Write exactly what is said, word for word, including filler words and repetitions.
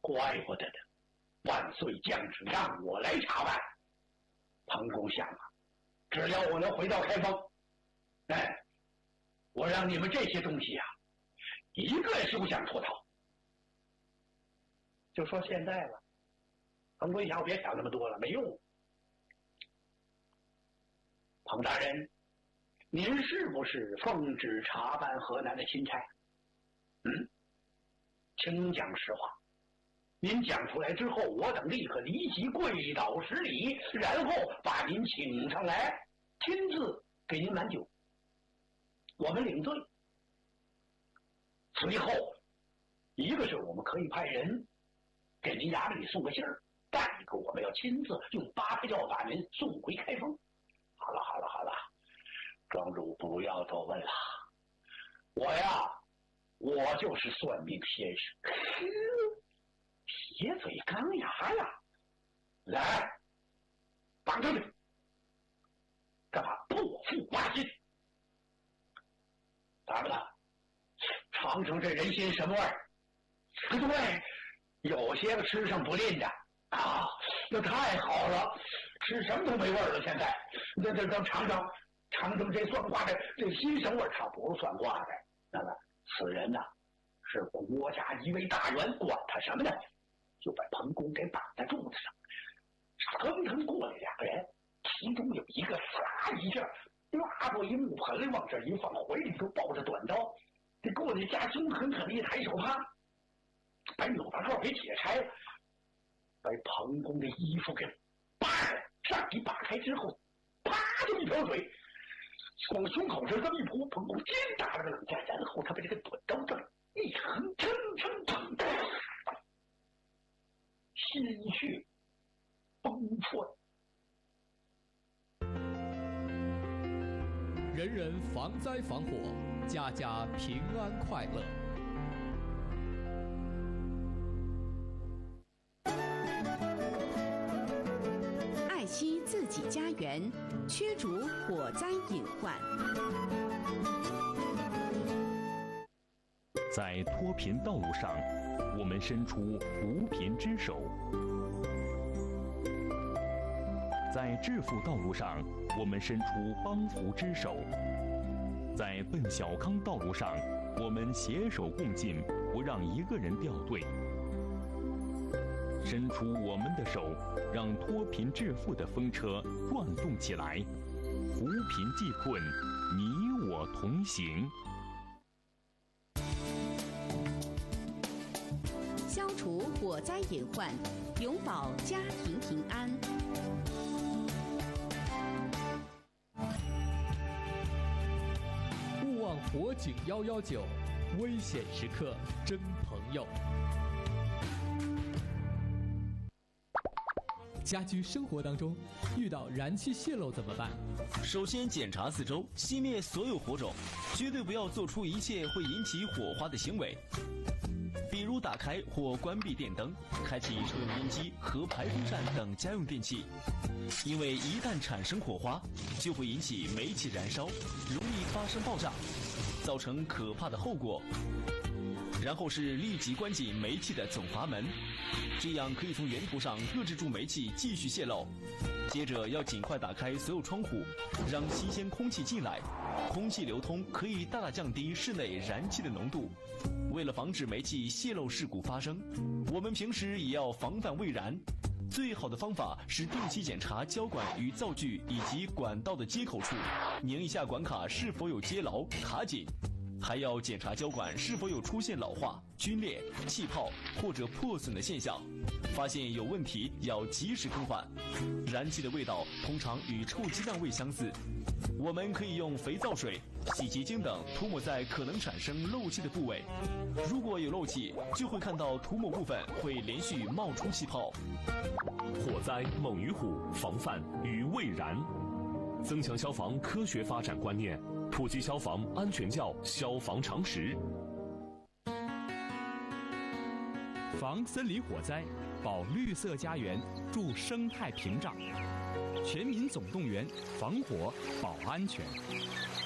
怪不得的，万岁降旨让我来查办。彭公想啊，只要我能回到开封，哎，我让你们这些东西啊，一个休想脱逃。就说现在了，彭公想，别想那么多了，没用。彭大人，您是不是奉旨查办河南的钦差？嗯，请讲实话。您讲出来之后，我等立刻立即跪倒施礼，然后把您请上来，亲自给您满酒，我们领罪。随后，一个是我们可以派人给您衙门里送个信儿，再一个我们要亲自用八抬轿把您送回开封。好了好了好了，庄主不要多问了，我呀，我就是算命先生。铁嘴钢牙呀！来，绑上去！干嘛破腹挖心？咋么了？尝尝这人心什么味儿？对，有些个吃上不吝的啊，那太好了，吃什么都没味儿了。现在，那这咱尝尝，尝尝这算卦的这心什么味儿？它不是算卦的，那么此人呐、啊，是国家一位大员，管他什么呢？就把彭公给绑在柱子上，腾腾过来两个人，其中有一个唰一下拉过一木盆往这一放，怀里头抱着短刀，这过来夹胸狠狠的一抬手，啪，把纽巴扣给解拆了，把彭公的衣服给扒开，上衣扒开之后，啪就一瓢水往胸口上这么一扑，彭公尖打了个冷战，然后他把这个短刀这么一横，噌噌噌的。心血崩溃， 人人防灾防火，家家平安快乐。 爱惜自己家园，驱逐火灾隐患。 在脱贫道路上，我们伸出扶贫之手；在致富道路上，我们伸出帮扶之手；在奔小康道路上，我们携手共进，不让一个人掉队。伸出我们的手，让脱贫致富的风车转动起来，扶贫济困，你我同行。 消除火灾隐患，永保家庭平安。 勿忘火警幺幺九，危险时刻真朋友。家居生活当中遇到燃气泄漏怎么办？ 首先检查四周，熄灭所有火种，绝对不要做出一切会引起火花的行为。比如打开或关闭电灯，开启抽油烟机和排风扇等家用电器，因为一旦产生火花，就会引起煤气燃烧，容易发生爆炸，造成可怕的后果。然后是立即关紧煤气的总阀门，这样可以从源头上遏制住煤气继续泄漏。接着要尽快打开所有窗户，让新鲜空气进来，空气流通可以大大降低室内燃气的浓度。为了防止煤气泄漏事故发生，我们平时也要防范未燃。最好的方法是定期检查胶管与灶具以及管道的接口处，拧一下管卡是否有接牢卡紧，还要检查胶管是否有出现老化、皲裂、气泡或者破损的现象，发现有问题要及时更换。燃气的味道通常与臭鸡蛋味相似，我们可以用肥皂水、洗洁精等涂抹在可能产生漏气的部位，如果有漏气，就会看到涂抹部分会连续冒出气泡。 火灾猛于虎，防范于未然。增强消防科学发展观念，普及消防安全教消防常识。 防森林火灾，保绿色家园，筑生态屏障。全民总动员，防火保安全。